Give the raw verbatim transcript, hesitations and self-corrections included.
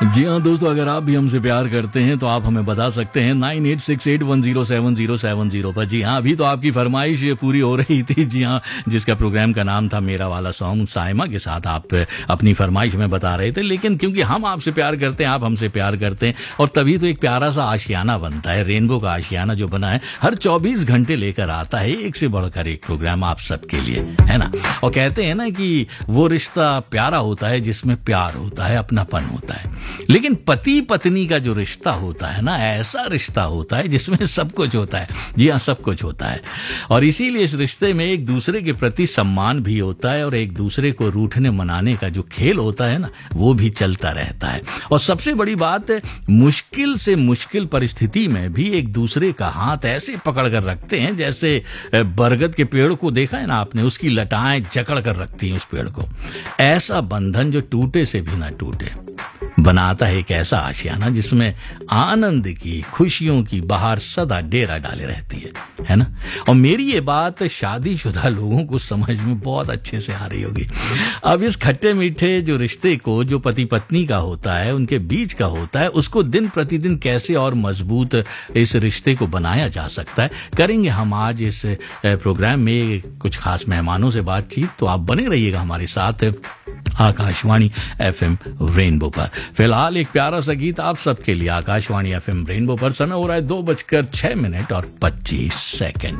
जी हाँ दोस्तों, अगर आप भी हमसे प्यार करते हैं तो आप हमें बता सकते हैं nine eight six eight one zero seven zero seven zero पर। जी हाँ, अभी तो आपकी फरमाइश पूरी हो रही थी। जी हाँ, जिसका प्रोग्राम का नाम था मेरा वाला सॉन्ग, साइमा के साथ आप अपनी फरमाइश में बता रहे थे। लेकिन क्योंकि हम आपसे प्यार करते हैं, आप हमसे प्यार करते हैं, और तभी तो एक प्यारा सा आशियाना बनता है। रेनबो का आशियाना जो बना है, हर चौबीस घंटे लेकर आता है एक से बढ़कर एक प्रोग्राम आप सबके लिए, है ना। और कहते हैं ना कि वो रिश्ता प्यारा होता है जिसमें प्यार होता है, अपनापन होता है। लेकिन पति पत्नी का जो रिश्ता होता है ना, ऐसा रिश्ता होता है जिसमें सब कुछ होता है। जी हाँ, सब कुछ होता है। और इसीलिए इस रिश्ते में एक दूसरे के प्रति सम्मान भी होता है, और एक दूसरे को रूठने मनाने का जो खेल होता है ना, वो भी चलता रहता है। और सबसे बड़ी बात है, मुश्किल से मुश्किल परिस्थिति में भी एक दूसरे का हाथ ऐसे पकड़ कर रखते हैं जैसे बरगद के पेड़ को देखा है ना आपने, उसकी लटाएं जकड़ कर रखती हैं उस पेड़ को। ऐसा बंधन जो टूटे से भी ना टूटे, बनाता है एक ऐसा आशियाना जिसमें आनंद की, खुशियों की बहार सदा डेरा डाले रहती है, है ना। और मेरी ये बात शादीशुदा लोगों को समझ में बहुत अच्छे से आ रही होगी। अब इस खट्टे मीठे जो रिश्ते को, जो पति पत्नी का होता है, उनके बीच का होता है, उसको दिन प्रतिदिन कैसे और मजबूत इस रिश्ते को बनाया जा सकता है, करेंगे हम आज इस प्रोग्राम में कुछ खास मेहमानों से बातचीत। तो आप बने रहिएगा हमारे साथ आकाशवाणी एफएम रेनबो पर। फिलहाल एक प्यारा सा गीत आप सबके लिए आकाशवाणी एफएम रेनबो पर। समय हो रहा है दो बजकर छह मिनट और पच्चीस सेकंड।